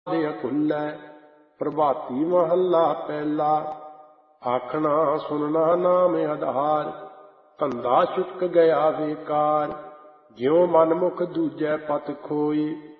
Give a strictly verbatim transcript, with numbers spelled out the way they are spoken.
ਦੇ ਅਕੁੱਲੈ। ਪ੍ਰਭਾਤੀ ਮਹੱਲਾ ਪਹਿਲਾ। ਆਖਣਾ ਸੁਣਨਾ ਨਾਮ ਆਧਾਰ, ਧੰਦਾ ਚੁੱਕ ਗਿਆ ਬੇਕਾਰ। ਜਿਉ ਮਨਮੁਖ ਦੂਜੈ ਪਤ ਖੋਈ,